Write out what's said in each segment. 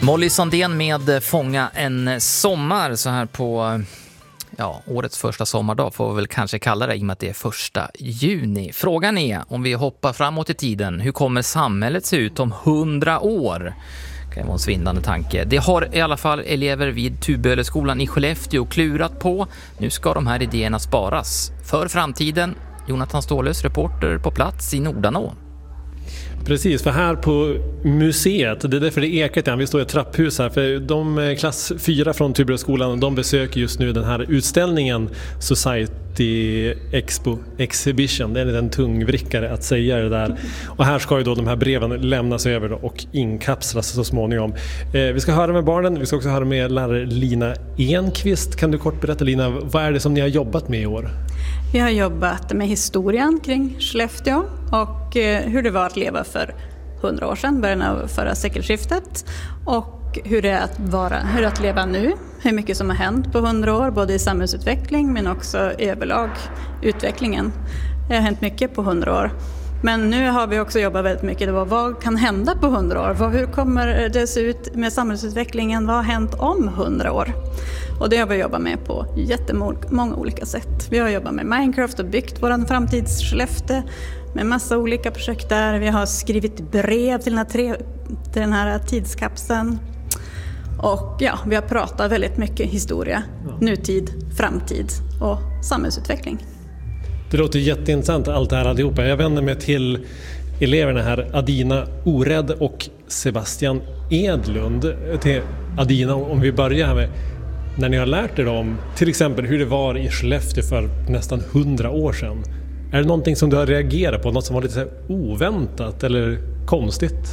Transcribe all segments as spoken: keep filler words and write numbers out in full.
Molly Sandén med Fånga en sommar så här på ja, årets första sommardag får vi väl kanske kalla det i och med att det är första juni. Frågan är, om vi hoppar framåt i tiden, hur kommer samhället se ut om hundra år? Det kan vara en svindande tanke. Det har i alla fall elever vid Tuböleskolan i Skellefteå klurat på. Nu ska de här idéerna sparas för framtiden. Jonathan Stålös, reporter på plats i Nordanå. Precis, för här på museet, det är därför det är ekat igen, vi står i ett trapphus här, för de klass fyra från Tuböleskolan, de besöker just nu den här utställningen Society Expo Exhibition. Det är en tungvrickare att säga det där. Och här ska ju då de här breven lämnas över då och inkapslas så småningom. Eh, vi ska höra med barnen, vi ska också höra med lärare Lina Enqvist. Kan du kort berätta, Lina, vad är det som ni har jobbat med i år? Vi har jobbat med historien kring Skellefteå och hur det var att leva för hundra år sedan, början av förra sekelskiftet, och hur det är att, vara, hur det är att leva nu, hur mycket som har hänt på hundra år, både i samhällsutveckling men också överlag utvecklingen. Det har hänt mycket på hundra år. Men nu har vi också jobbat väldigt mycket på vad kan hända på hundra år? Hur kommer det se ut med samhällsutvecklingen? Vad har hänt om hundra år? Och det har vi jobbat med på jättemånga olika sätt. Vi har jobbat med Minecraft och byggt vår framtidsskellefte med massa olika projekt där. Vi har skrivit brev till den här, tre, till den här tidskapseln. Och ja, vi har pratat väldigt mycket historia, nutid, framtid och samhällsutveckling. Det låter jätteintressant allt det här allihopa. Jag vänder mig till eleverna här, Adina Orädd och Sebastian Edlund. Till Adina, om vi börjar här med, när ni har lärt er om till exempel hur det var i Skellefteå för nästan hundra år sedan. Är det någonting som du har reagerat på? Något som var lite så här oväntat eller konstigt?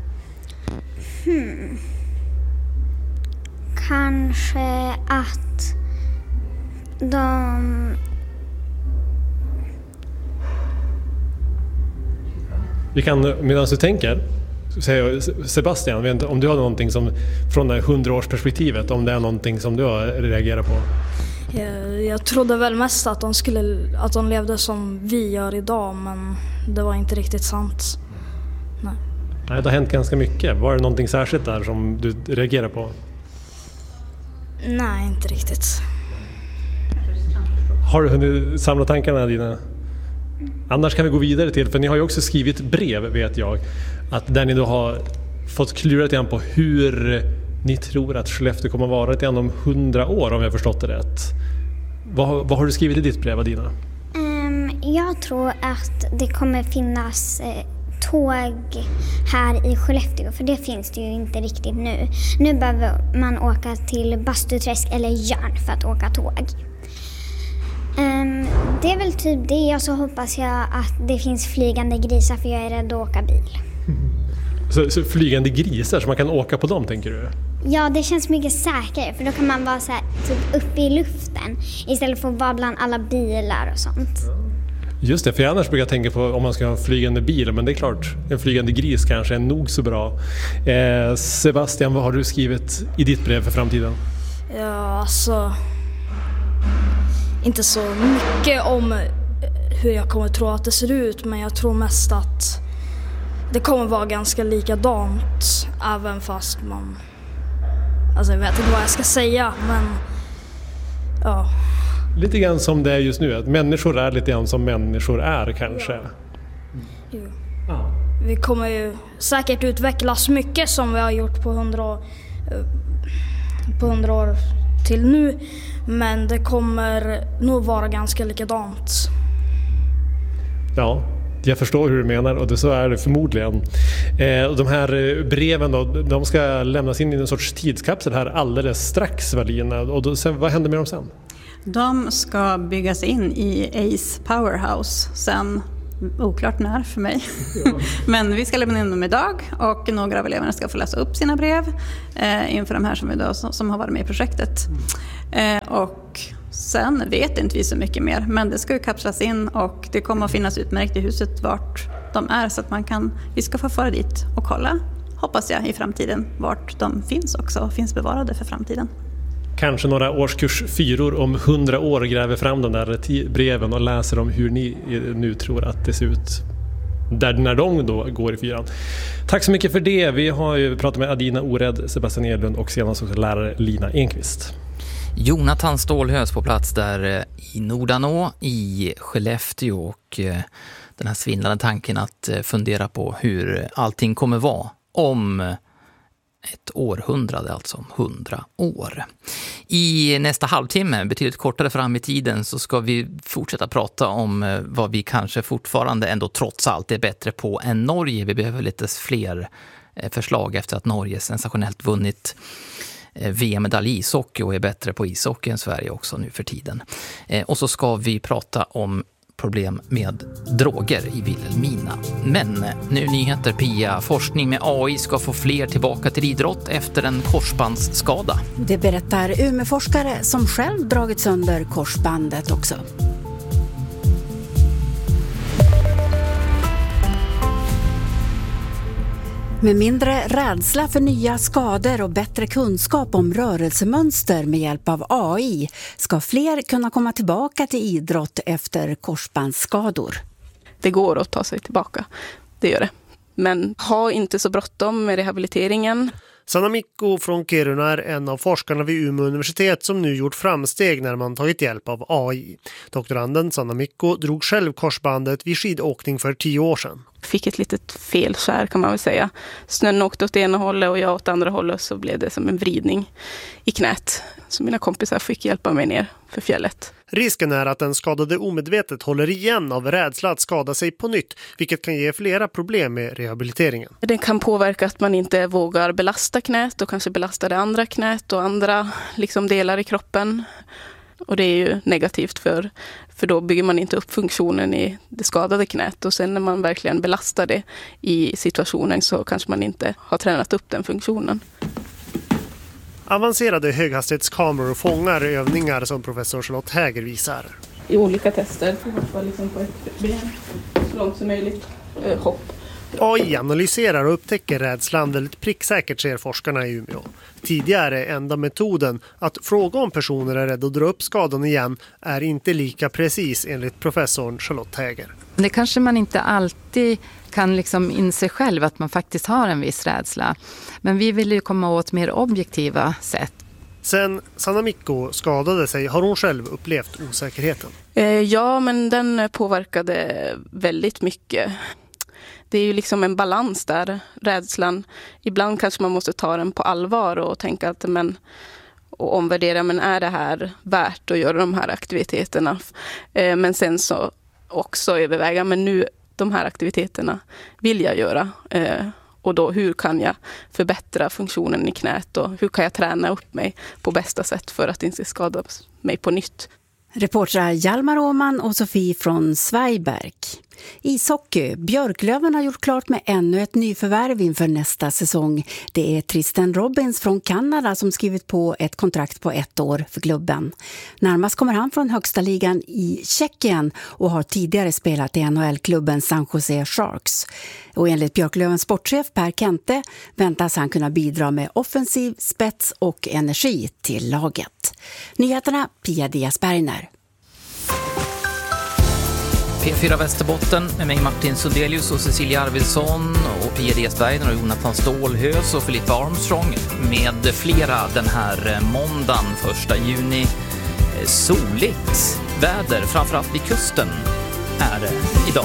Hmm. Kanske att de... Vi kan, medan du tänker, säger Sebastian, vet inte, om du har någonting som från det här hundraårsperspektivet, om det är någonting som du har reagerat på? Jag, jag trodde väl mest att de, skulle, att de levde som vi gör idag, men det var inte riktigt sant. Nej. Nej, det har hänt ganska mycket. Var det någonting särskilt där som du reagerar på? Nej, inte riktigt. Har du hunnit samla tankarna dina? Annars kan vi gå vidare till, för ni har ju också skrivit brev, vet jag, att där ni då har fått klurat igen på hur ni tror att Skellefteå kommer att vara ett om hundra år, om jag har förstått det rätt. Vad, vad har du skrivit i ditt brev, Adina? Um, jag tror att det kommer finnas eh, tåg här i Skellefteå, för det finns det ju inte riktigt nu. Nu behöver man åka till Bastuträsk eller Jörn för att åka tåg. Um, det är väl typ det, och så hoppas jag att det finns flygande grisar, för jag är rädd att åka bil. Så, så flygande grisar, så man kan åka på dem, tänker du? Ja, det känns mycket säkrare, för då kan man vara så här, typ uppe i luften istället för att vara bland alla bilar och sånt. Just det, för jag annars brukar jag tänka på om man ska ha en flygande bil, men det är klart, en flygande gris kanske är nog så bra. Eh, Sebastian, vad har du skrivit i ditt brev för framtiden? Ja, alltså... Inte så mycket om hur jag kommer tro att det ser ut, men jag tror mest att det kommer vara ganska likadant, även fast man... Alltså jag vet inte vad jag ska säga, men... Ja. Lite grann som det är just nu, att människor är lite grann som människor är kanske. Ja. Jo. Ja. Vi kommer ju säkert utvecklas mycket som vi har gjort på hundra år, på hundra år till nu, men det kommer nog vara ganska likadant. Ja, jag förstår hur du menar, och det så är det förmodligen. Eh, de här breven då, de ska lämnas in i en sorts tidskapsel här alldeles strax, Valina. Och då, sen, vad händer med dem sen? De ska byggas in i Ace Powerhouse sen, oklart när för mig. Ja. Men vi ska lämna in dem idag, och några av eleverna ska få läsa upp sina brev eh, inför de här som, idag, som, som har varit med i projektet. Eh, och sen vet inte vi så mycket mer, men det ska ju kapslas in, och det kommer att finnas utmärkt i huset vart de är, så att man kan, vi ska få föra dit och kolla, hoppas jag, i framtiden vart de finns också och finns bevarade för framtiden. Kanske några årskurs fyror om hundra år gräver fram de där breven och läser om hur ni nu tror att det ser ut där när de då går i fyran. Tack så mycket för det. Vi har ju pratat med Adina Orädd, Sebastian Edlund och senast också lärare Lina Enqvist. Jonathan Stålhös på plats där i Nordanå i Skellefteå, och den här svindlande tanken att fundera på hur allting kommer vara om ett århundrade, alltså hundra år. I nästa halvtimme, betydligt kortare fram i tiden, så ska vi fortsätta prata om vad vi kanske fortfarande ändå trots allt är bättre på än Norge. Vi behöver lite fler förslag efter att Norge sensationellt vunnit V M-medalj i ishockey och är bättre på ishockey än Sverige också nu för tiden. Och så ska vi prata om problem med droger i Vilhelmina. Men nu nyheter, Pia. Forskning med A I ska få fler tillbaka till idrott efter en korsbandsskada. Det berättar Umeå-forskare som själv dragit sönder korsbandet också. Med mindre rädsla för nya skador och bättre kunskap om rörelsemönster med hjälp av A I ska fler kunna komma tillbaka till idrott efter korsbandsskador. Det går att ta sig tillbaka, det gör det. Men ha inte så bråttom med rehabiliteringen. Sanna Mikko från Kiruna är en av forskarna vid Umeå universitet som nu gjort framsteg när man tagit hjälp av A I. Doktoranden Sanna Mikko drog själv korsbandet vid skidåkning för tio år sedan. Fick ett litet felskär kan man väl säga. Snön åkte åt ena hållet och jag åt andra hållet, så blev det som en vridning i knät. Så mina kompisar fick hjälpa mig ner för fjället. Risken är att den skadade omedvetet håller igen av rädsla att skada sig på nytt, vilket kan ge flera problem med rehabiliteringen. Det kan påverka att man inte vågar belasta knät och kanske belasta det andra knät och andra liksom delar i kroppen. Och det är ju negativt för, för då bygger man inte upp funktionen i det skadade knät. Och sen när man verkligen belastar det i situationen så kanske man inte har tränat upp den funktionen. Avancerade höghastighetskameror fångar övningar som professor Charlotte Häger visar. I olika tester, hoppa liksom på ett ben, så långt som möjligt, eh, hopp. A I analyserar och upptäcker rädslan väldigt pricksäkert, ser forskarna i Umeå. Tidigare enda metoden att fråga om personer är rädda att dra upp skadan igen är inte lika precis enligt professorn Charlotte Häger. Det kanske man inte alltid kan liksom inse själv att man faktiskt har en viss rädsla. Men vi vill ju komma åt mer objektiva sätt. Sen Sanna Mikko skadade sig har hon själv upplevt osäkerheten. Eh, ja, men den påverkade väldigt mycket. Det är ju liksom en balans där, rädslan. Ibland kanske man måste ta den på allvar och tänka att men, och omvärdera, men är det här värt att göra de här aktiviteterna? Eh, men sen så också överväga, men nu de här aktiviteterna vill jag göra. Eh, och då hur kan jag förbättra funktionen i knät och hur kan jag träna upp mig på bästa sätt för att inte skada mig på nytt. Reportrar Hjalmar Åman och Sofie från Svejberg. Ishockey. Björklöven har gjort klart med ännu ett nyförvärv inför nästa säsong. Det är Tristan Robbins från Kanada som skrivit på ett kontrakt på ett år för klubben. Närmast kommer han från högsta ligan i Tjeckien och har tidigare spelat i N H L-klubben San Jose Sharks. Och enligt Björklövens sportchef Per Kente väntas han kunna bidra med offensiv, spets och energi till laget. Nyheterna Pia Diaz-Bergner. P fyra Västerbotten med mig Martin Sundelius och Cecilia Arvidsson och Pia Diaz-Bergner och Jonathan Stålhös och Filippa Armstrong med flera den här måndagen första juni. Soligt väder, framförallt vid kusten, är det idag.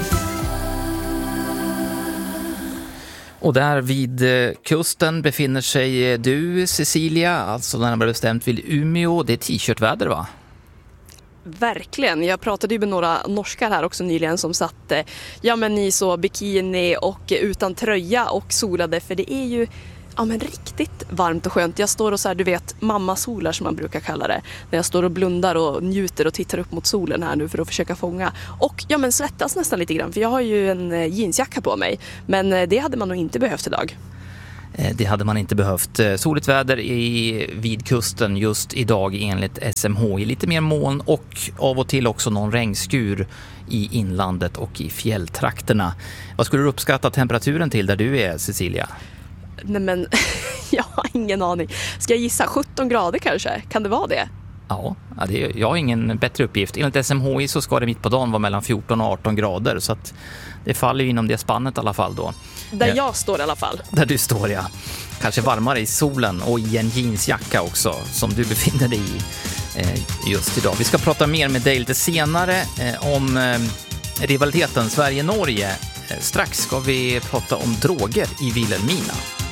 Och där vid kusten befinner sig du, Cecilia, alltså närmare bestämt vid Umeå. Det är t-shirtväder, va? Verkligen. Jag pratade ju med några norskar här också nyligen som satt ja, men i så bikini och utan tröja och solade, för det är ju ja, men riktigt varmt och skönt. Jag står och så här, du vet, mammasolar som man brukar kalla det. När jag står och blundar och njuter och tittar upp mot solen här nu för att försöka fånga. Och ja, men svettas nästan lite grann, för jag har ju en jeansjacka på mig. Men det hade man nog inte behövt idag. Det hade man inte behövt. Soligt väder i vid kusten just idag enligt S M H I. Lite mer moln och av och till också någon regnskur i inlandet och i fjälltrakterna. Vad skulle du uppskatta temperaturen till där du är, Cecilia? Nej men, jag har ingen aning. Ska jag gissa sjutton grader kanske? Kan det vara det? Ja, det är, jag har ingen bättre uppgift. Enligt S M H I så ska det mitt på dagen vara mellan fjorton och arton grader, så att det faller ju inom det spannet i alla fall då. Där eh, jag står i alla fall. Där du står, ja. Kanske varmare i solen och i en jeansjacka också, som du befinner dig i eh, just idag. Vi ska prata mer med dig lite senare eh, om eh, rivaliteten Sverige-Norge. Eh, strax ska vi prata om droger i Vilhelmina.